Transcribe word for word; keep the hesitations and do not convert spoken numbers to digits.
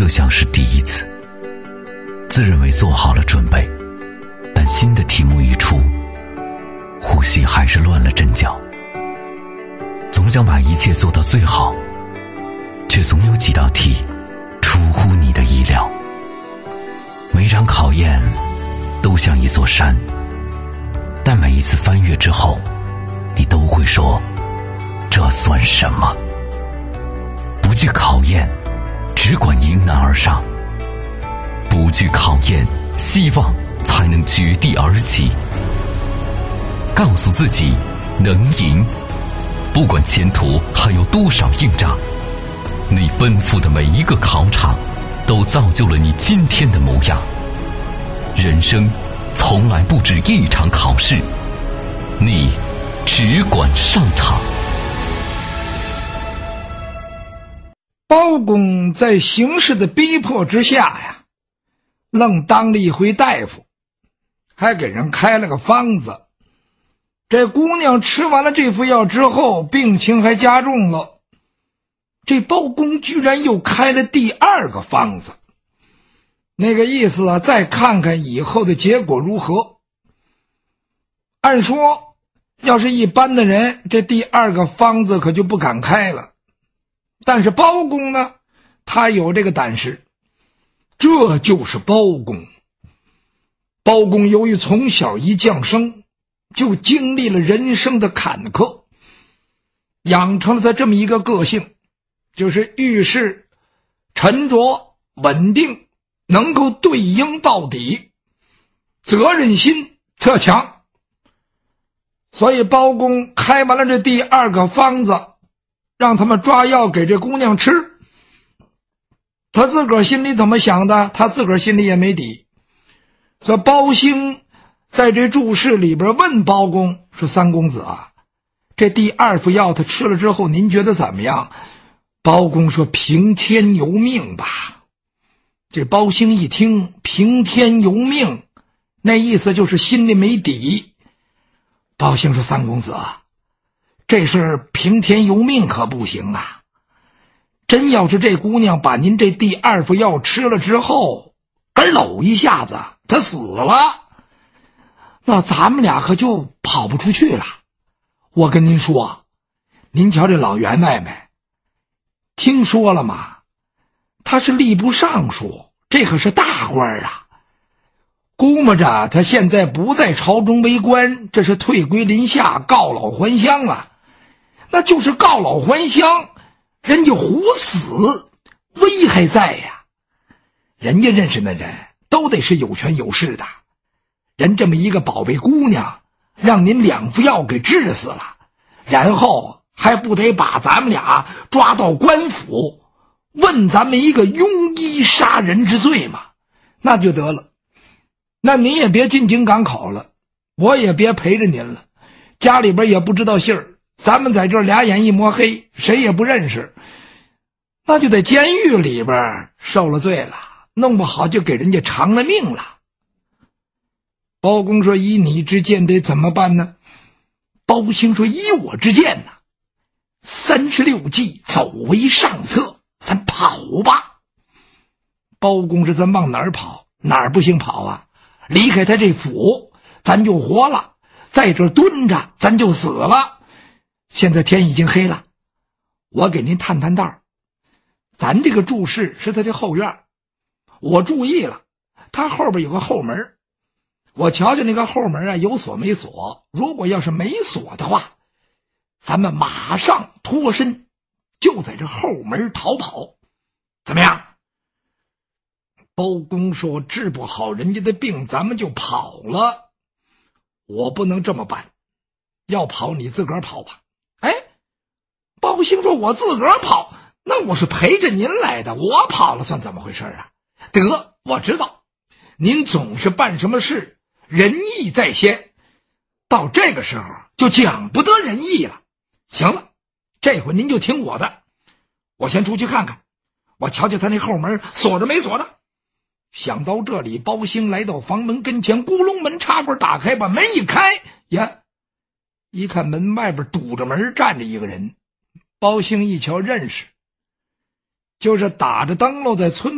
就像是第一次，自认为做好了准备，但新的题目一出，呼吸还是乱了阵脚。总想把一切做到最好，却总有几道题出乎你的意料。每场考验都像一座山，但每一次翻越之后，你都会说，这算什么？不惧考验，只管迎难而上。不惧考验，希望才能绝地而起。告诉自己能赢，不管前途还有多少硬仗，你奔赴的每一个考场都造就了你今天的模样。人生从来不止一场考试，你只管上场。 包公在形势的逼迫之下呀，愣当了一回大夫，还给人开了个方子。这姑娘吃完了这副药之后，病情还加重了。这包公居然又开了第二个方子，那个意思啊，再看看以后的结果如何。按说要是一般的人，这第二个方子可就不敢开了，但是包公呢，他有这个胆识。这就是包公。包公由于从小一降生，就经历了人生的坎坷，养成了他这么一个个性，就是遇事沉着稳定，能够对应到底，责任心特强。所以包公开完了这第二个方子，让他们抓药给这姑娘吃，他自个儿心里怎么想的，他自个儿心里也没底。所以包兴在这注释里边问包公说，三公子啊，这第二副药他吃了之后您觉得怎么样？包公说，凭天由命吧。这包兴一听凭天由命，那意思就是心里没底。包兴说，三公子啊，这事凭天由命可不行啊。真要是这姑娘把您这第二副药吃了之后，而搂一下子她死了，那咱们俩可就跑不出去了。我跟您说，您瞧这老员外没听说了吗？他是吏部尚书，这可是大官啊。估摸着他现在不在朝中为官，这是退归林下，告老还乡了。那就是告老还乡，人家胡死危还在呀。人家认识的人都得是有权有势的，人这么一个宝贝姑娘，让您两副药给治死了，然后还不得把咱们俩抓到官府，问咱们一个庸医杀人之罪吗？那就得了。那您也别进京赶考了，我也别陪着您了，家里边也不知道信儿，咱们在这儿俩眼一抹黑，谁也不认识，那就在监狱里边受了罪了，弄不好就给人家偿了命了。包公说，依你之见得怎么办呢？包兴说，依我之见呢，三十六计走为上策，咱跑吧。包公说，咱往哪儿跑？哪儿不行跑啊？离开他这府咱就活了，在这儿蹲着咱就死了。现在天已经黑了，我给您探探道。咱这个住室是他的后院，我注意了，他后边有个后门，我瞧瞧那个后门啊，有锁没锁？如果要是没锁的话，咱们马上脱身，就在这后门逃跑，怎么样？包公说，治不好人家的病咱们就跑了，我不能这么办，要跑你自个儿跑吧。哎，包兴说，我自个儿跑，那我是陪着您来的，我跑了算怎么回事啊？得，我知道您总是办什么事仁义在先，到这个时候就讲不得仁义了。行了，这回您就听我的，我先出去看看，我瞧瞧他那后门锁着没锁着。想到这里，包兴来到房门跟前，咕隆门插棍打开，把门一开呀，一看门外边堵着门站着一个人。包兴一瞧认识，就是打着灯笼在村